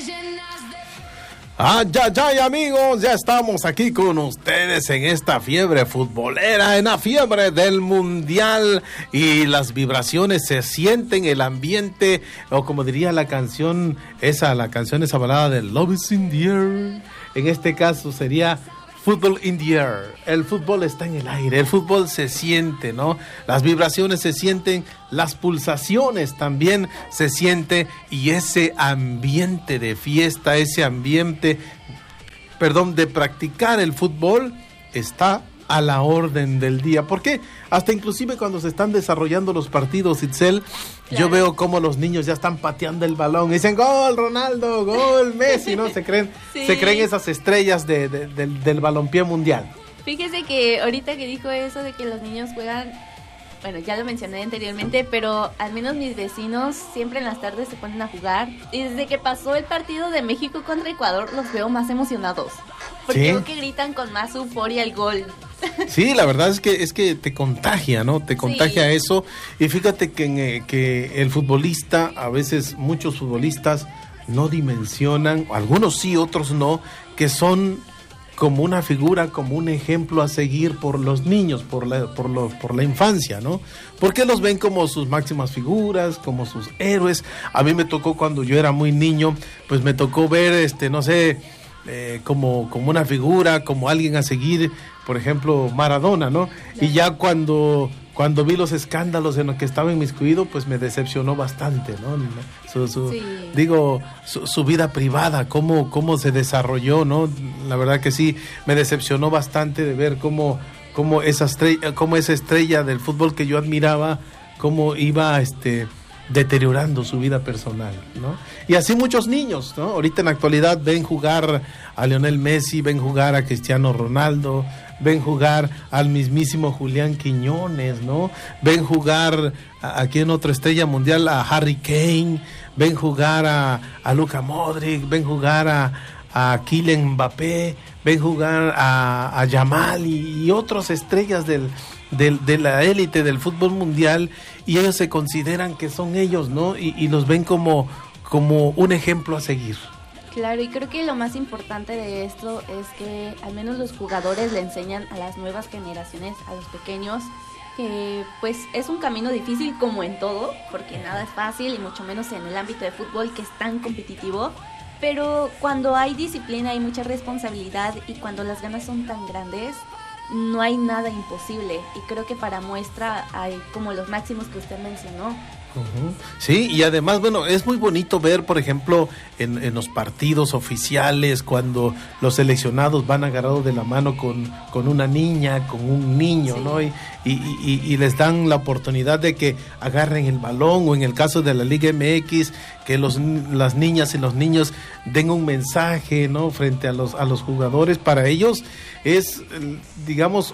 Ya, amigos, ya estamos aquí con ustedes en esta fiebre futbolera, en la fiebre del mundial, y las vibraciones se sienten, el ambiente, o como diría la canción esa balada de Love is in the air, en este caso sería Football in the air. El fútbol está en el aire, el fútbol se siente, ¿no? Las vibraciones se sienten, las pulsaciones también se siente, y ese ambiente de fiesta, ese ambiente, de practicar el fútbol está a la orden del día. ¿Por qué? Hasta inclusive cuando se están desarrollando los partidos, Itzel, claro, yo veo cómo los niños ya están pateando el balón y dicen gol Ronaldo, gol Messi, ¿no? Se creen esas estrellas del balompié mundial. Fíjese que ahorita que dijo eso de que los niños juegan, bueno, ya lo mencioné anteriormente, pero al menos mis vecinos siempre en las tardes se ponen a jugar, y desde que pasó el partido de México contra Ecuador los veo más emocionados, porque veo que gritan con más euforia el gol. Sí, la verdad es que te contagia, ¿no? Te contagia eso. Y fíjate que el futbolista, a veces muchos futbolistas no dimensionan, algunos sí, otros no, que son como una figura, como un ejemplo a seguir por los niños, por la infancia, ¿no? Porque los ven como sus máximas figuras, como sus héroes. A mí me tocó cuando yo era muy niño, pues me tocó ver, como una figura, como alguien a seguir, por ejemplo, Maradona, ¿no? Y ya cuando vi los escándalos en los que estaba inmiscuido, pues me decepcionó bastante, ¿no? Su vida privada, cómo se desarrolló, ¿no? La verdad que sí, me decepcionó bastante de ver cómo esa estrella del fútbol que yo admiraba, cómo iba deteriorando su vida personal, ¿no? Y así muchos niños, ¿no? Ahorita en la actualidad ven jugar a Lionel Messi, ven jugar a Cristiano Ronaldo, ven jugar al mismísimo Julián Quiñones, ¿no? Ven jugar aquí en otra estrella mundial a Harry Kane, ven jugar a Luka Modric, ven jugar a Kylian Mbappé, ven jugar a Yamal y otras estrellas de la élite del fútbol mundial, y ellos se consideran que son ellos, ¿no? Y los ven como un ejemplo a seguir. Claro, y creo que lo más importante de esto es que al menos los jugadores le enseñan a las nuevas generaciones, a los pequeños, que pues es un camino difícil como en todo, porque nada es fácil, y mucho menos en el ámbito de fútbol, que es tan competitivo, pero cuando hay disciplina hay mucha responsabilidad, y cuando las ganas son tan grandes, no hay nada imposible. Y creo que para muestra hay como los máximos que usted mencionó. Uh-huh. Sí, y además, bueno, es muy bonito ver, por ejemplo, en los partidos oficiales, cuando los seleccionados van agarrados de la mano con una niña, con un niño, sí, ¿no? Y les dan la oportunidad de que agarren el balón, o en el caso de la Liga MX, que las niñas y los niños den un mensaje, ¿no? Frente a los jugadores. Para ellos es, digamos,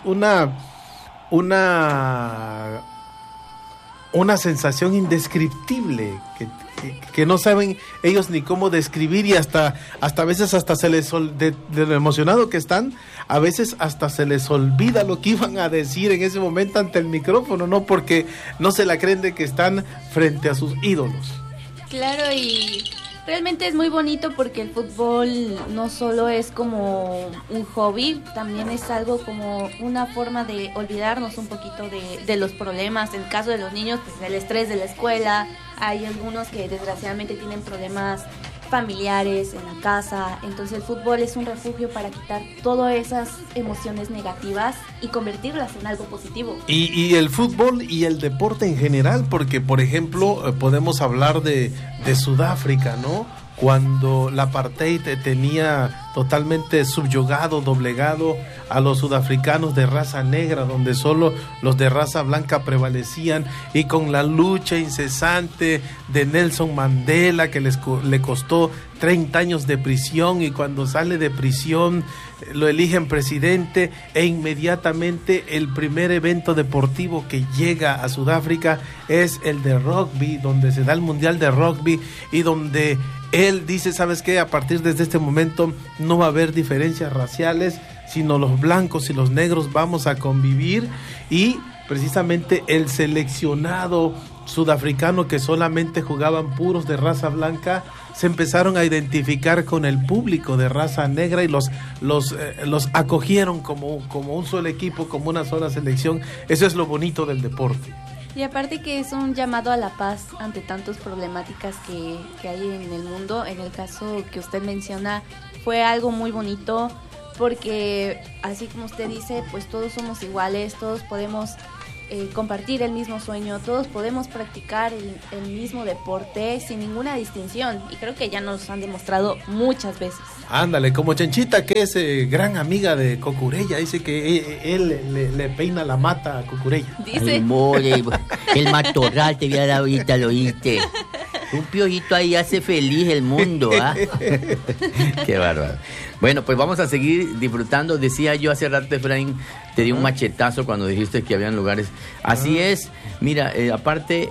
una sensación indescriptible que no saben ellos ni cómo describir, y hasta a veces hasta se les de lo emocionado que están, a veces hasta se les olvida lo que iban a decir en ese momento ante el micrófono, ¿no? Porque no se la creen de que están frente a sus ídolos. Claro, y realmente es muy bonito porque el fútbol no solo es como un hobby, también es algo como una forma de olvidarnos un poquito de los problemas. En el caso de los niños, pues el estrés de la escuela, hay algunos que desgraciadamente tienen problemas familiares en la casa, entonces el fútbol es un refugio para quitar todas esas emociones negativas y convertirlas en algo positivo. Y el fútbol y el deporte en general, porque por ejemplo podemos hablar de Sudáfrica, ¿no? Cuando la apartheid tenía totalmente subyugado, doblegado a los sudafricanos de raza negra, donde solo los de raza blanca prevalecían, y con la lucha incesante de Nelson Mandela, que le costó 30 años de prisión, y cuando sale de prisión lo eligen presidente, e inmediatamente el primer evento deportivo que llega a Sudáfrica es el de rugby, donde se da el mundial de rugby, y donde él dice, ¿sabes qué? A partir de este momento no va a haber diferencias raciales, sino los blancos y los negros vamos a convivir. Y precisamente el seleccionado sudafricanos que solamente jugaban puros de raza blanca se empezaron a identificar con el público de raza negra y los acogieron como un solo equipo, como una sola selección. Eso es lo bonito del deporte. Y aparte que es un llamado a la paz ante tantas problemáticas que hay en el mundo. En el caso que usted menciona, fue algo muy bonito porque, así como usted dice, pues todos somos iguales, todos podemos compartir el mismo sueño, todos podemos practicar el mismo deporte sin ninguna distinción. Y creo que ya nos han demostrado muchas veces. Ándale, como Chenchita, que es gran amiga de Cucurella, dice que él le peina la mata a Cucurella. Dice. Ay, more, el matorral te voy a dar ahorita, lo oíste. Un piojito ahí hace feliz el mundo, ¿ah? Qué bárbaro. Bueno, pues vamos a seguir disfrutando. Decía yo hace rato, Efraín, te di un machetazo cuando dijiste que habían lugares. Así es. Mira, aparte,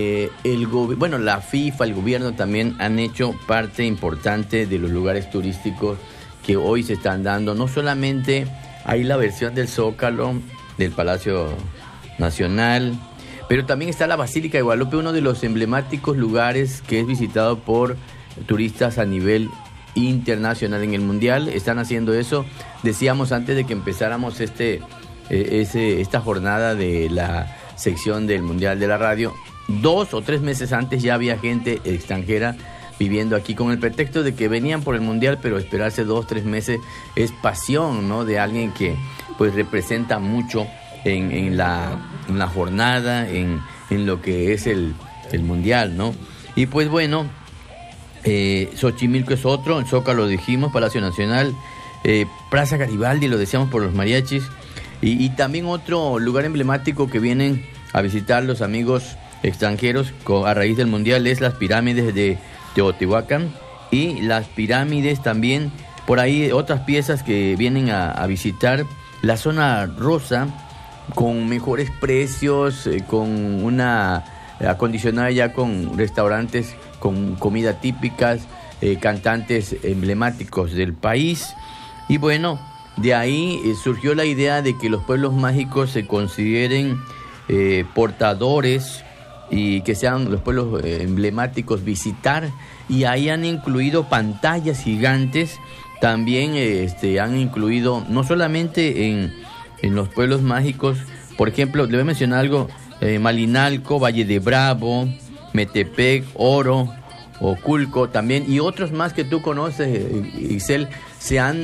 la FIFA, el gobierno también han hecho parte importante de los lugares turísticos que hoy se están dando. No solamente hay la versión del Zócalo, del Palacio Nacional, pero también está la Basílica de Guadalupe, uno de los emblemáticos lugares que es visitado por turistas a nivel internacional en el mundial. Están haciendo eso. Decíamos antes de que empezáramos esta jornada de la sección del Mundial de la Radio, 2 o 3 meses antes ya había gente extranjera viviendo aquí con el pretexto de que venían por el Mundial, pero esperarse 2 o 3 meses es pasión, ¿no? De alguien que pues representa mucho en la jornada, en lo que es el Mundial, ¿no? Y pues bueno, Xochimilco es otro, el Zócalo lo dijimos, Palacio Nacional, Plaza Garibaldi, lo decíamos por los mariachis, y también otro lugar emblemático que vienen a visitar los amigos extranjeros a raíz del Mundial es las pirámides de Teotihuacán, y las pirámides también, por ahí otras piezas que vienen a visitar, la zona rosa, con mejores precios, con una acondicionada ya con restaurantes, con comida típicas, cantantes emblemáticos del país. Y bueno, de ahí surgió la idea de que los pueblos mágicos se consideren portadores y que sean los pueblos emblemáticos visitar, y ahí han incluido pantallas gigantes. También han incluido no solamente en los pueblos mágicos, por ejemplo, le voy a mencionar algo, Malinalco, Valle de Bravo, Metepec, Oro, Oculco también, y otros más que tú conoces, Ixel, se han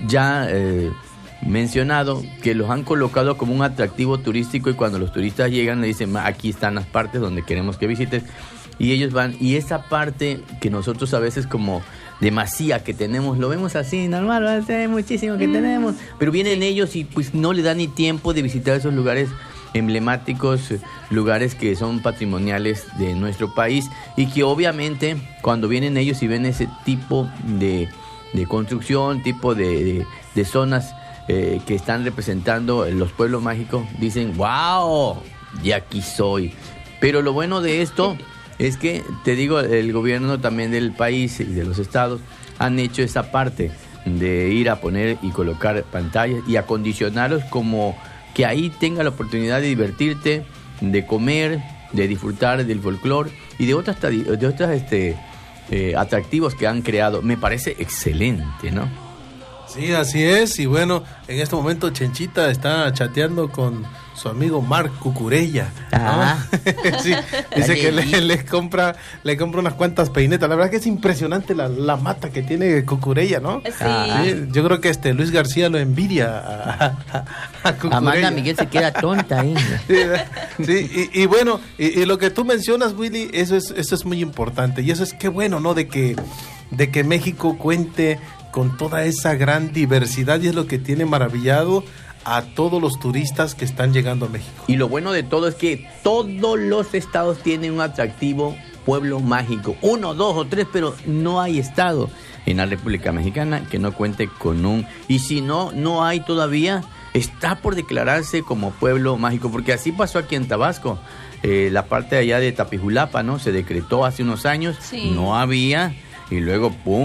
mencionado que los han colocado como un atractivo turístico, y cuando los turistas llegan le dicen, aquí están las partes donde queremos que visites, y ellos van, y esa parte que nosotros a veces como demasía que tenemos, lo vemos así, normal, hace muchísimo que tenemos, pero vienen ellos y pues no le dan ni tiempo de visitar esos lugares emblemáticos, lugares que son patrimoniales de nuestro país, y que obviamente cuando vienen ellos y ven ese tipo de construcción, tipo de zonas que están representando los pueblos mágicos, dicen, wow, de aquí soy. Pero lo bueno de esto es que, te digo, el gobierno también del país y de los estados han hecho esa parte de ir a poner y colocar pantallas y acondicionarlos como que ahí tenga la oportunidad de divertirte, de comer, de disfrutar del folclore y de otras atractivos que han creado. Me parece excelente, ¿no? Sí, así es. Y bueno, en este momento Chenchita está chateando con su amigo Marc Cucurella, ¿no? Sí, dice que le compra unas cuantas peinetas. La verdad que es impresionante la mata que tiene Cucurella, ¿no? Sí. Sí, yo creo que Luis García lo envidia a Cucurella. Amanda Miguel se queda tonta ahí. Sí, y bueno, y lo que tú mencionas, Willy, eso es muy importante. Y eso es qué bueno, ¿no? De que México cuente con toda esa gran diversidad, y es lo que tiene maravillado a todos los turistas que están llegando a México. Y lo bueno de todo es que todos los estados tienen un atractivo pueblo mágico, 1, 2 o 3, pero no hay estado en la República Mexicana que no cuente con un, y si no hay todavía, está por declararse como pueblo mágico, porque así pasó aquí en Tabasco. La parte de allá de Tapijulapa, ¿no? Se decretó hace unos años, sí. No había, y luego ¡pum!,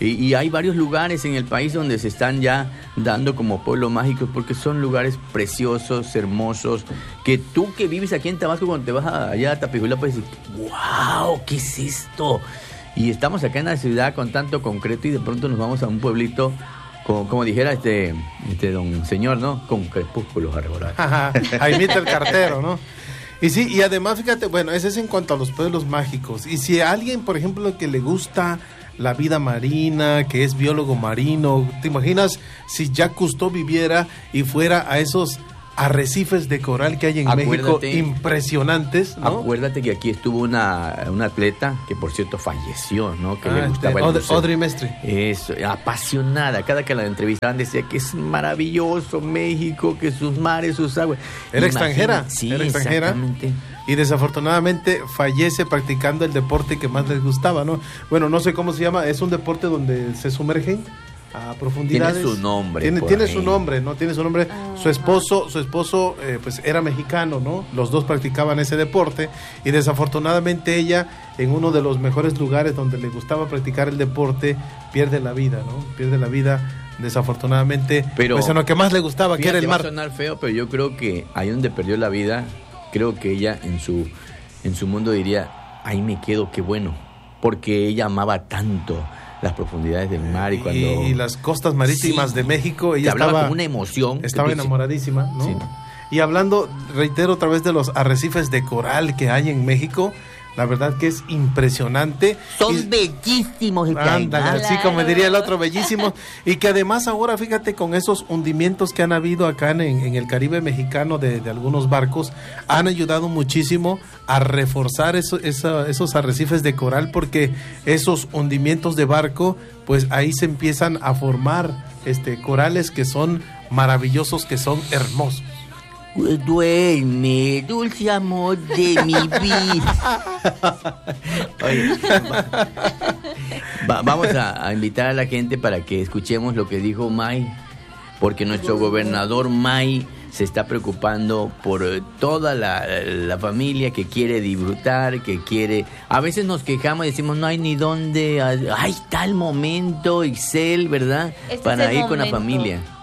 Y hay varios lugares en el país donde se están ya dando como pueblos mágicos, porque son lugares preciosos, hermosos, que tú que vives aquí en Tabasco, cuando te vas allá a Tapijula, puedes decir, ¡wow! ¿Qué es esto? Y estamos acá en la ciudad con tanto concreto y de pronto nos vamos a un pueblito, como dijera este don señor, ¿no? Con crepúsculos arrebolados. Ahí imita el cartero, ¿no? Y sí, y además, fíjate, bueno, ese es en cuanto a los pueblos mágicos. Y si a alguien, por ejemplo, que le gusta la vida marina, que es biólogo marino, ¿te imaginas si Jacques Cousteau viviera y fuera a esos arrecifes de coral que hay en México, impresionantes, ¿no? Acuérdate que aquí estuvo una atleta que, por cierto, falleció, ¿no? Que le gustaba el buceo. Audrey Mestre. Eso, apasionada. Cada que la entrevistaban decía que es maravilloso México, que sus mares, sus aguas. Era extranjera. Sí, era extranjera. Exactamente. Y desafortunadamente fallece practicando el deporte que más les gustaba, ¿no? Bueno, no sé cómo se llama, es un deporte donde se sumergen a profundidades. Tiene su nombre. Tiene su nombre, ¿no? Tiene su nombre. Su esposo, pues era mexicano, ¿no? Los dos practicaban ese deporte y desafortunadamente ella, en uno de los mejores lugares donde le gustaba practicar el deporte, pierde la vida, ¿no? Pierde la vida, desafortunadamente, pero pues en lo que más le gustaba, fíjate, que era el mar. Va a sonar feo, pero yo creo que ahí donde perdió la vida, creo que ella en su mundo diría, ahí me quedo, qué bueno, porque ella amaba tanto las profundidades del mar y las costas marítimas de México, ella estaba con una emoción, estaba enamoradísima, ¿no? Sí. Y hablando, reitero otra vez, de los arrecifes de coral que hay en México, la verdad que es impresionante. Son bellísimos. Ándale, así como diría el otro, bellísimos. Y que además ahora, fíjate, con esos hundimientos que han habido acá en el Caribe mexicano de algunos barcos, han ayudado muchísimo a reforzar esos arrecifes de coral, porque esos hundimientos de barco, pues ahí se empiezan a formar corales que son maravillosos, que son hermosos. Duerme, dulce amor de mi vida. Oye, vamos a invitar a la gente para que escuchemos lo que dijo May, porque nuestro gobernador May se está preocupando por toda la familia que quiere disfrutar, que quiere... A veces nos quejamos y decimos, no hay ni dónde... Hay tal momento, Ixel, ¿verdad? Para ir con la familia.